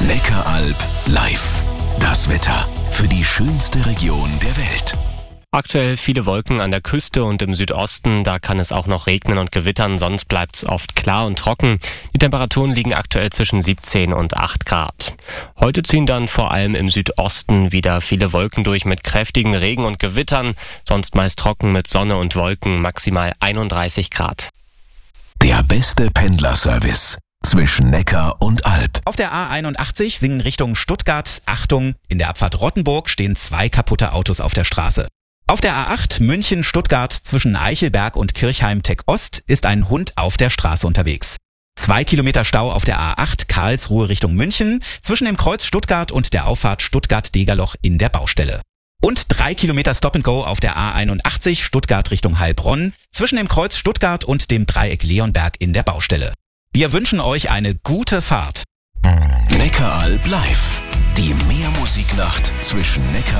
Neckaralb live. Das Wetter für die schönste Region der Welt. Aktuell viele Wolken an der Küste und im Südosten, da kann es auch noch regnen und gewittern, sonst bleibt es oft klar und trocken. Die Temperaturen liegen aktuell zwischen 17 und 8 Grad. Heute ziehen dann vor allem im Südosten wieder viele Wolken durch mit kräftigen Regen und Gewittern, sonst meist trocken mit Sonne und Wolken, maximal 31 Grad. Der beste Pendlerservice zwischen Neckar und Alb. Auf der A81 Singen Richtung Stuttgart. Achtung, in der Abfahrt Rottenburg stehen 2 kaputte Autos auf der Straße. Auf der A8 München-Stuttgart zwischen Eichelberg und Kirchheim-Tech-Ost ist ein Hund auf der Straße unterwegs. 2 Kilometer Stau auf der A8 Karlsruhe Richtung München zwischen dem Kreuz Stuttgart und der Auffahrt Stuttgart-Degerloch in der Baustelle. Und 3 Kilometer Stop-and-Go auf der A81 Stuttgart Richtung Heilbronn zwischen dem Kreuz Stuttgart und dem Dreieck Leonberg in der Baustelle. Wir wünschen euch eine gute Fahrt. Neckaralb live. Die Meermusiknacht zwischen Neckar